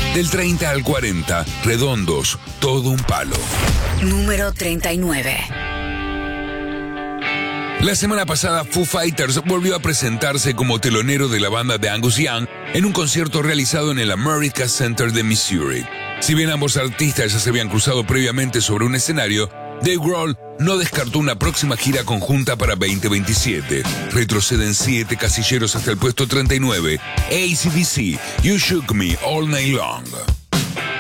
Del 30 al 40, redondos, todo un palo. Número 39. La semana pasada, Foo Fighters volvió a presentarse como telonero de la banda de Angus Young en un concierto realizado en el America Center de Missouri. Si bien ambos artistas ya se habían cruzado previamente sobre un escenario, Dave Grohl no descartó una próxima gira conjunta para 2027. Retroceden 7 casilleros hasta el puesto 39. AC/DC, You Shook Me All Night Long.